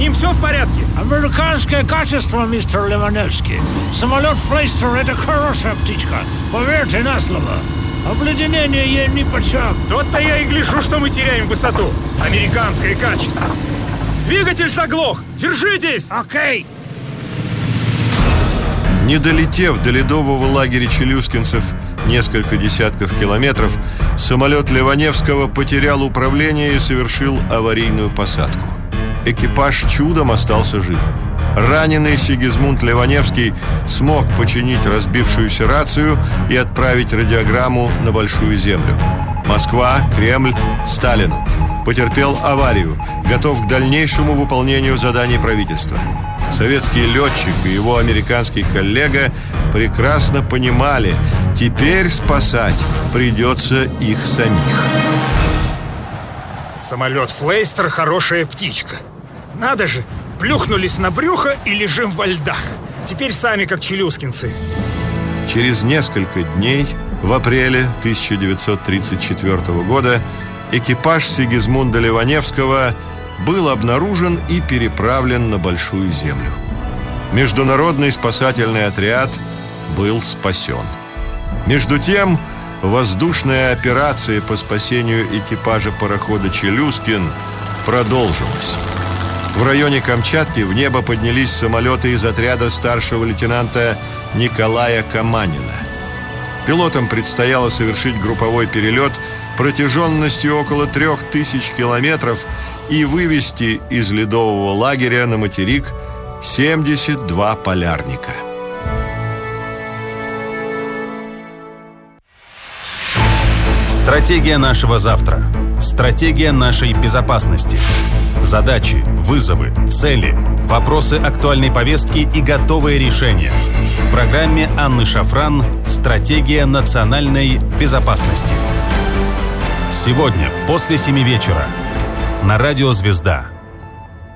ним все в порядке? Американское качество, мистер Ливаневский. Самолет Флейстер — это хорошая птичка. Поверьте на слово. Обледенение ей нипочем. Тот-то я и гляжу, что мы теряем высоту. Американское качество. Двигатель заглох. Держитесь! Окей. Не долетев до ледового лагеря челюскинцев несколько десятков километров, самолет Ливаневского потерял управление и совершил аварийную посадку. Экипаж чудом остался жив. Раненый Сигизмунд Ливаневский смог починить разбившуюся рацию и отправить радиограмму на Большую Землю. Москва, Кремль, Сталину. Потерпел аварию, готов к дальнейшему выполнению заданий правительства. Советский летчик и его американский коллега прекрасно понимали, теперь спасать придется их самих. Самолет Флейстер — хорошая птичка. Надо же, плюхнулись на брюхо и лежим во льдах. Теперь сами как челюскинцы. Через несколько дней, в апреле 1934 года, экипаж Сигизмунда Ливаневского был обнаружен и переправлен на Большую Землю. Международный спасательный отряд был спасен. Между тем, воздушная операция по спасению экипажа парохода «Челюскин» продолжилась. В районе Камчатки в небо поднялись самолеты из отряда старшего лейтенанта Николая Каманина. Пилотам предстояло совершить групповой перелет протяженностью около 3000 километров и вывести из ледового лагеря на материк 72 полярника. Стратегия нашего завтра. Стратегия нашей безопасности. Задачи, вызовы, цели, вопросы актуальной повестки и готовые решения. В программе Анны Шафран «Стратегия национальной безопасности». Сегодня после 7 вечера на радио «Звезда».